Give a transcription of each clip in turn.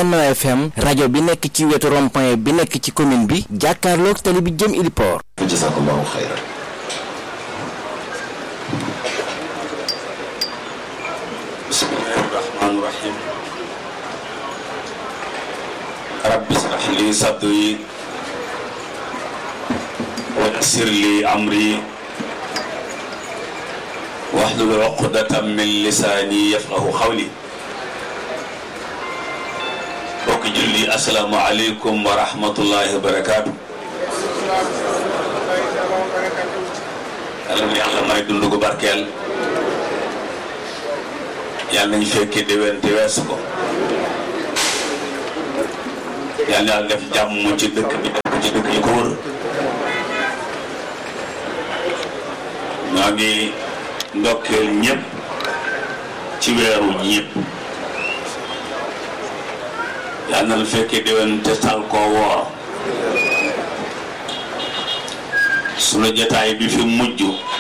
Benno FM rajo bi nekk ci wetu rond-point bi nekk ci commune bi jàkkaarloog tali bi jëm Iliport. jazakallahu xayran. bismillahi rahmaani rahim. rabbi ishrah li sadri wa yassir li amri wahlul uqdatan min lisaani yafqahu qawli. bokk julli asalaamu aleykum wa rahmatullahi wa barakaatu. yàlla may dund gu barkeel. yàlla nañu fekkee déwén te weesu ko. yàlla def jàmm ci dëkk bi def ci dëkk yi ko wër. ñoo ngi ndokkeel ñëpp ci weeru ñëpp. yàlla na fekkee déwén te tal koo woor. sunu jotaay bi fi mujj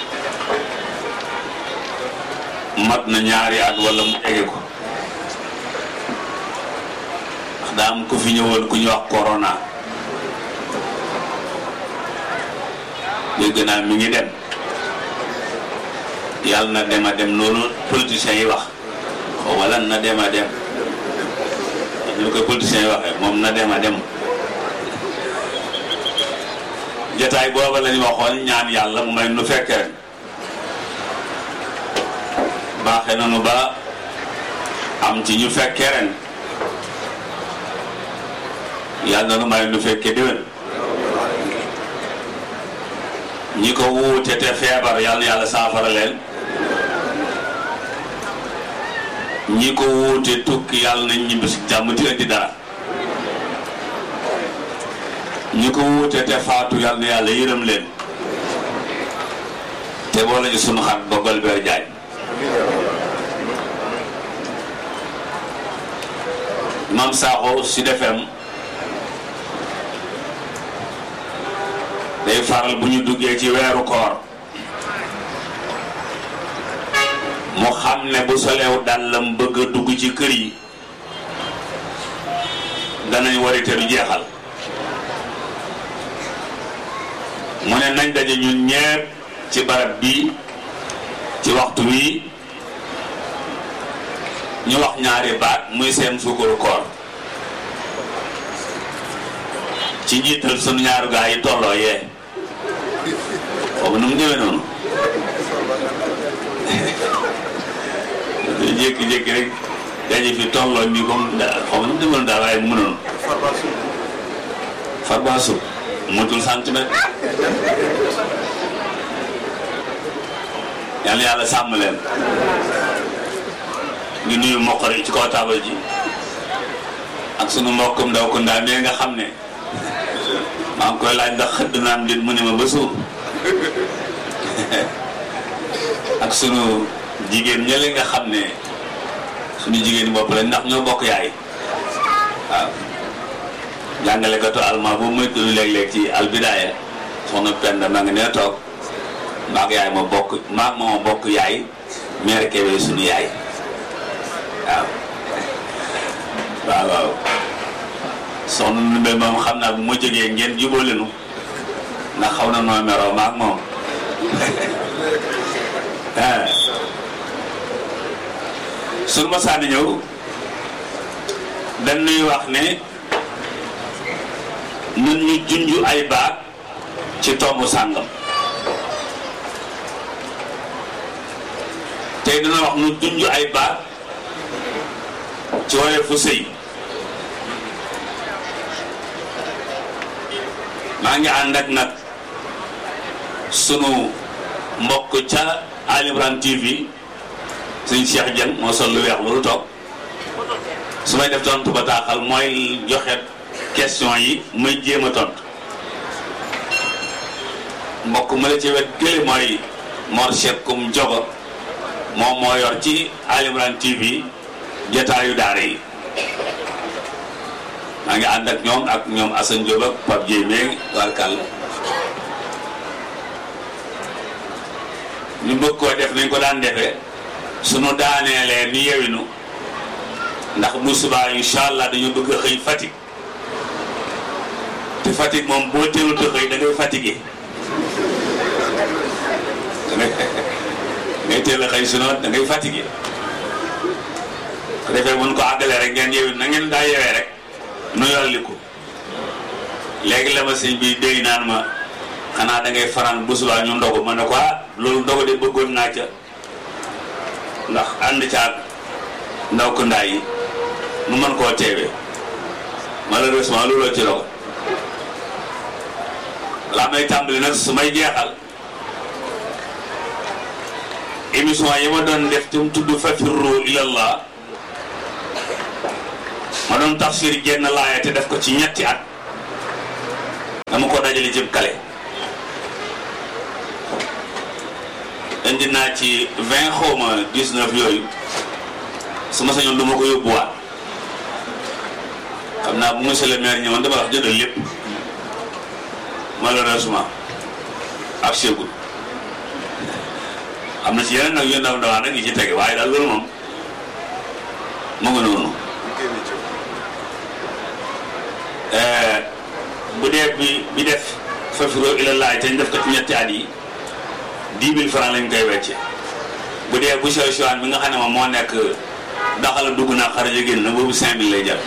mat na ñaari at wala mu ege ko. ndax daa am ku fi ñëwoon ku ñu wax corona. dégg naa mi ngi dem. yàlla na dem a dem loolu politiciens yi wax. wala na dem a dem. ñu ko politiciens yi waxee moom na dem a dem. jotaay booba lañu waxoon ñaan yàlla mu may nu fekke ren. baaxe nanu ba am ci ñu fekke ren. yàlla na nu may nu fekke déwén. ñi ko wuute te feebar yàlla na yàlla saafara leen. ñi ko wuute tukki yàlla nañ ñibbi si jàmm ti indi dara. ñi ko wuute te faatu yàlla na yàlla yërëm leen. te boo lañu sunu xat ba Golbert Diagne. Mame Sakho Sud FM day faral bu ñu duggee ci weeru koor mu xam ne bu soleew dàllam bëgg a dugg ci kër yi danañ warite du jeexal. mu ne nañ daje ñun ñépp ci barab bi ci waxtu wi ñu wax ñaari baat muy seen sukkaru koor ci njiital sunu ñaaru gaa yi tolloo yee boobu nu mu ñëwee noonu jékki-jékki rek daje fi tolloo nii comme daal xaw ma nu mu demoon daal waaye mu mënoon farbaasu mutul centimètre. yàlla yàlla sàmm leen. ñu nuyu mboq yi ci kaw taabal ji ak sunu mbokkum ndaw ko ndaa mais nga xam ne maa ngi koy laaj ndax xëdd naan dit mu ne ma ba suur ak sunu jigéen ñële nga xam ne sunu jigéen bopp lañ ndax ñoo bokk yaay. waaw jàngalekatu almaa bu muy tudd léeg-léeg ci albidaaya soxna Penda maa ngi nee toog maag yaay ma bokk maag ma bokk yaay meer Kébé sunu yaay. waaw waaw soxna Ndumbe moom xam naa bu ma jógee ngeen jubóole nu ndax xaw na noo meroo maag moom. suñu ma sànni ñëw dañ nuy wax ne nun ñu junju ay baat ci tomb sàngam tey dina wax nu junju ay baat ci woyofu sëy. maa ngi ànd ak nag sunu mbokk ca Ali Imran TV suñ Cheikh Dieng moo sol lu weex loolu toog su may def tontu bataaxal mooy joxe question yi muy jéem a tontu. mbokk ma la ci wet gële mooy Mor Cheikh Koum Jogo moom moo yor ci Ali Imran TV jotaayu daara yi. maa ngi ànd ak ñoom Assane Diop ak Pape Dieye meeg warkal ñu bëgg koo def nañ ko daan defee sunu daaneelee ni yewinu ndax bu subaa incha allah dañu bëgg a xëy Fatick te Fatick moom boo teelut a xëy da ngay fatigué ngay teel a xëy sinon da ngay fatigué ko defee buñ ko àggalee rek ngeen yeewi na ngeen daa yeewee rek nu yolli ko léegi la ma sëñ bi déy naan ma xanaa da ngay faran bu subaa ñu ndogu ma ne ko loolu ndogu de bëggoon naa ca ndax ànd caag ndaw ko ndaa yi mu mën koo teewee malheureusement looloo ci logo laa may tàmbali nag su may jeexal émission yi ma doon def te mu tudd fafirru ilallah ma doon tafsir jenn laaya te def ko ci ñetti at dama ko dajale jëm kale indi naa ci 20 xawma 19 yooyu su ma sañoon du ma ko yóbbuwaat xam naa bu monsieur le maire ñëwoon dama wax jëndal lépp malheureusement ak seegul am na ci yeneen nag yu ndaw ndawaan nag yi ci tege waaye daal loolu moom mu ngi noonu bu dee bi def fafirru ilallah te ñu def ko ci ñetti at yi 10 000 francs lañ koy wecce bu dee bu sew siwaan bi nga xam ne moom moo nekk daxala dugg naa xaraja génn na boobu 5000 lay jar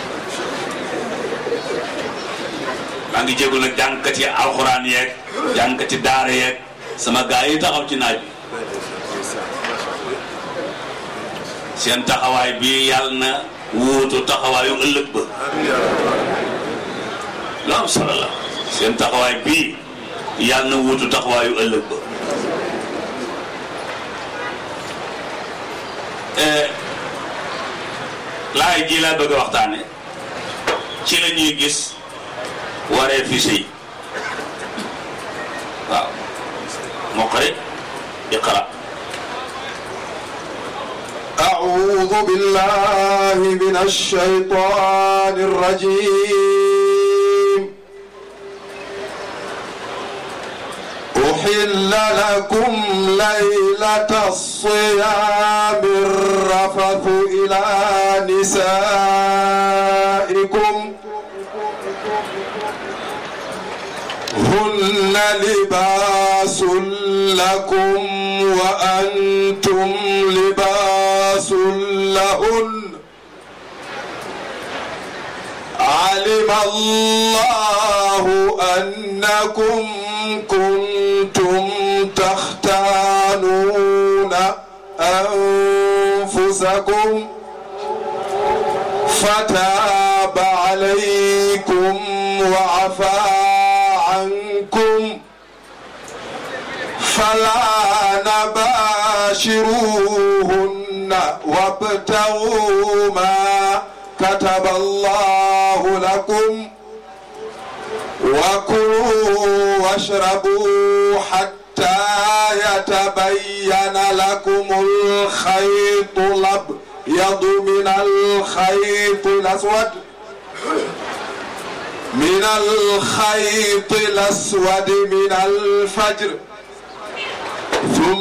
maa ngi jégul nag jàngkati alxuraan yeeg jàngkati daara yeeg sama gaa yi taxaw ci naaj bi seen taxawaay bi yàlla na wuutu taxawaayu ëllëg ba lu am solo la seen taxawaay bii yàlla na wuutu taxawaayu ëllëg ba laay ji laa bëgg a waxtaane ci la ñuy gis waree fi sëy waaw moo ko rek iqra أعوذ بالله من الشيطان الرجيم أحل لكم ليلة الصيام الرفث إلى نسائكم هن لباس لكم وأنتم لباس لهن علم الله أنكم كنتم تختانون أنفسكم فتاب عليكم وعفى عنكم فلا نباشروهن وابتغوا ما كتب الله لكم وكلوا واشربوا حتى يتبين لكم الخيط الأبيض من الخيط الأسود من الخيط الأسود من الفجر ثم